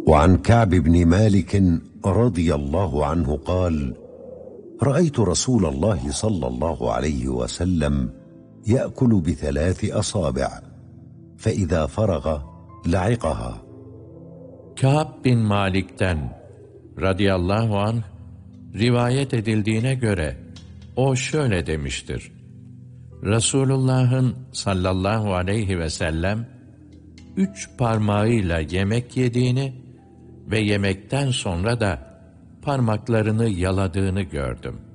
وعن كعب بن مالك رضي الله عنه قال: رأيت رسول الله صلى الله عليه وسلم يأكل بثلاث أصابع، فإذا فرغ لعقها. Kâb bin Malik'ten radıyallahu anh rivayet edildiğine göre o şöyle demiştir: Resulullah'ın sallallahu aleyhi ve sellem 3 parmağıyla yemek yediğini ve yemekten sonra da parmaklarını yaladığını gördüm.